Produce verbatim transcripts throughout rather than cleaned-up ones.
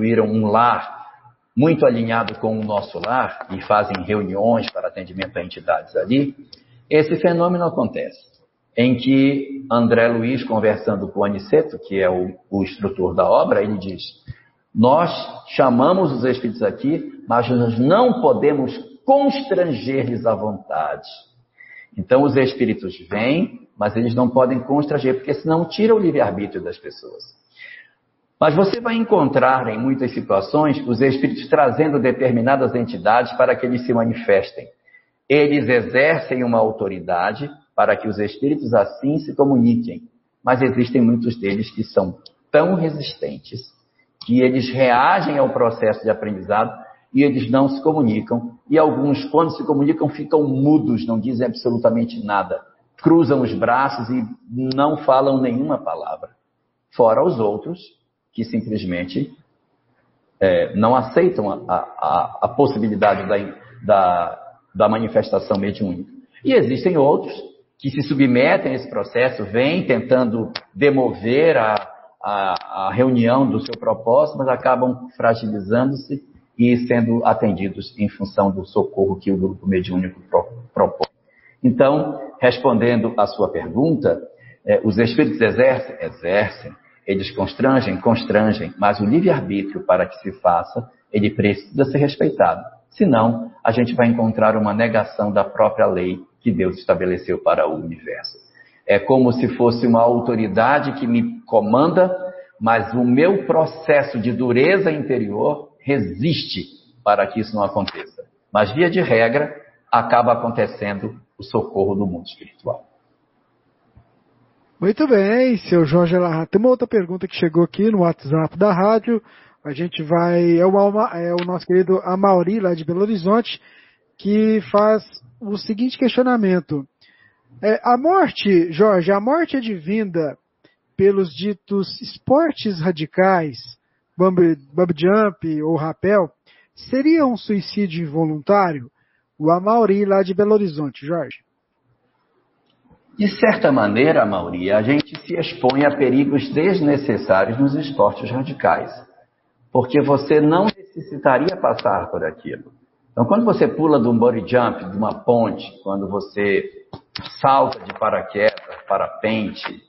constituíram um lar muito alinhado com o nosso lar e fazem reuniões para atendimento a entidades ali, esse fenômeno acontece, em que André Luiz, conversando com o Aniceto, que é o, o instrutor da obra, ele diz: nós chamamos os espíritos aqui, mas nós não podemos constranger-lhes à vontade. Então os espíritos vêm, mas eles não podem constranger, porque senão tira o livre-arbítrio das pessoas. Mas você vai encontrar em muitas situações os espíritos trazendo determinadas entidades para que eles se manifestem. Eles exercem uma autoridade para que os espíritos assim se comuniquem. Mas existem muitos deles que são tão resistentes que eles reagem ao processo de aprendizado e eles não se comunicam. E alguns, quando se comunicam, ficam mudos, não dizem absolutamente nada. Cruzam os braços e não falam nenhuma palavra. Fora os outros, que simplesmente é, não aceitam a, a, a possibilidade da, da, da manifestação mediúnica. E existem outros que se submetem a esse processo, vêm tentando demover a, a, a reunião do seu propósito, mas acabam fragilizando-se e sendo atendidos em função do socorro que o grupo mediúnico pro, propõe. Então, respondendo à sua pergunta, é, os espíritos exercem? Exercem. Eles constrangem? Constrangem. Mas o livre-arbítrio, para que se faça, ele precisa ser respeitado. Senão, a gente vai encontrar uma negação da própria lei que Deus estabeleceu para o universo. É como se fosse uma autoridade que me comanda, mas o meu processo de dureza interior resiste para que isso não aconteça. Mas, via de regra, acaba acontecendo o socorro do mundo espiritual. Muito bem, seu Jorge Elarrat. Tem uma outra pergunta que chegou aqui no WhatsApp da rádio. A gente vai... É o, é o nosso querido Amauri, lá de Belo Horizonte, que faz o seguinte questionamento. É, a morte, Jorge, a morte advinda pelos ditos esportes radicais, bump, bump jump ou rapel, seria um suicídio involuntário? O Amauri, lá de Belo Horizonte, Jorge. De certa maneira, Amauri, a gente se expõe a perigos desnecessários nos esportes radicais, porque você não necessitaria passar por aquilo. Então, quando você pula de um bungee jump, de uma ponte, quando você salta de paraquedas, parapente,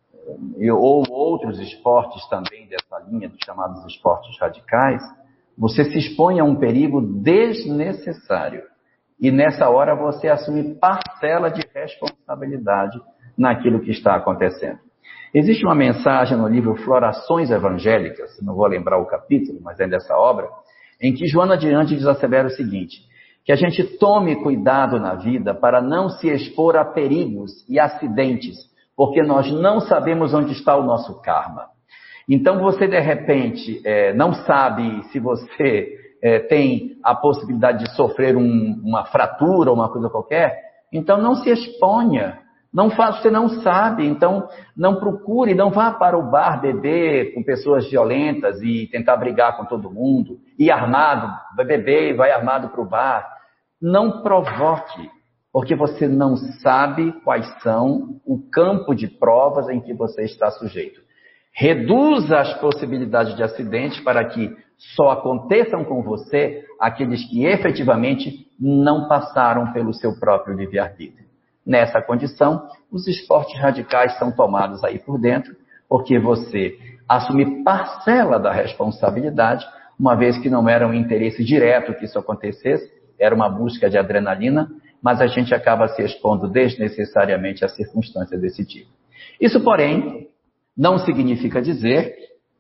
ou outros esportes também dessa linha, dos chamados esportes radicais, você se expõe a um perigo desnecessário. E nessa hora você assume parcela de responsabilidade naquilo que está acontecendo. Existe uma mensagem no livro Florações Evangélicas, não vou lembrar o capítulo, mas é dessa obra, em que Joana de Andes assevera o seguinte, que a gente tome cuidado na vida para não se expor a perigos e acidentes, porque nós não sabemos onde está o nosso karma. Então você de repente é, não sabe se você... É, tem a possibilidade de sofrer um, uma fratura ou uma coisa qualquer, então não se exponha, não faz, você não sabe, então não procure, não vá para o bar beber com pessoas violentas e tentar brigar com todo mundo, ir armado, vai beber e vai armado para o bar. Não provoque, porque você não sabe quais são o campo de provas em que você está sujeito. Reduza as possibilidades de acidentes para que só aconteçam com você aqueles que efetivamente não passaram pelo seu próprio livre-arbítrio. Nessa condição, os esportes radicais são tomados aí por dentro, porque você assume parcela da responsabilidade, uma vez que não era um interesse direto que isso acontecesse, era uma busca de adrenalina, mas a gente acaba se expondo desnecessariamente a circunstâncias desse tipo. Isso, porém, não significa dizer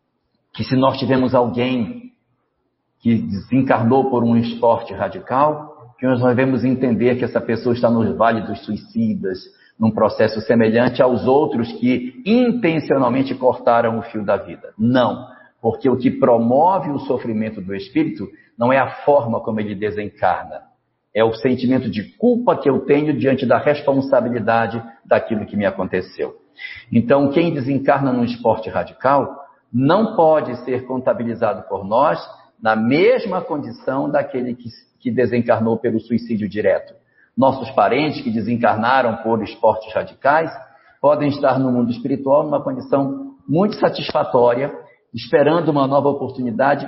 que se nós tivermos alguém que desencarnou por um esporte radical, que nós devemos entender que essa pessoa está no vale dos suicidas, num processo semelhante aos outros que intencionalmente cortaram o fio da vida. Não, porque o que promove o sofrimento do espírito não é a forma como ele desencarna, é o sentimento de culpa que eu tenho diante da responsabilidade daquilo que me aconteceu. Então, quem desencarna num esporte radical não pode ser contabilizado por nós na mesma condição daquele que, que desencarnou pelo suicídio direto. Nossos parentes que desencarnaram por esportes radicais podem estar no mundo espiritual numa condição muito satisfatória, esperando uma nova oportunidade